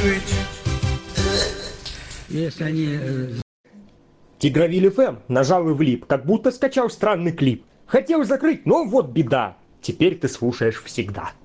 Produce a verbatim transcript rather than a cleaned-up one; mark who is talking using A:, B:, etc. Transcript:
A: жить. Если они...
B: Тигровиль эф эм нажал и влип, как будто скачал странный клип. Хотел закрыть, но вот беда. Теперь ты слушаешь всегда.